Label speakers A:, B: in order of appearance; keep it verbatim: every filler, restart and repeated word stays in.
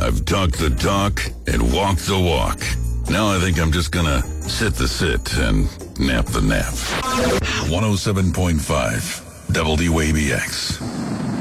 A: I've talked the talk and walked the walk. Now I think I'm just gonna sit the sit and nap the nap. one oh seven point five W A B X.